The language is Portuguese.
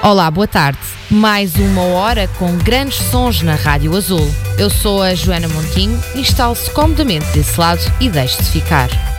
Olá, boa tarde. Mais uma hora com grandes sons na Rádio Azul. Eu sou a Joana Montinho, instale-se comodamente desse lado e deixe-se ficar.